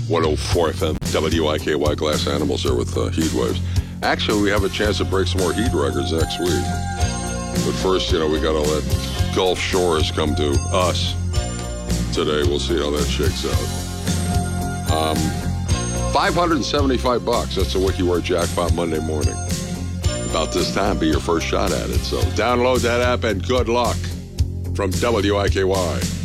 104 FM, WIKY Glass Animals there with Heat Waves. Actually, we have a chance to break some more heat records next week. But first, we got to let Gulf Shores come to us today. We'll see how that shakes out. $575. That's a WikiWare jackpot Monday morning. About this time, be your first shot at it. So download that app and good luck from WIKY.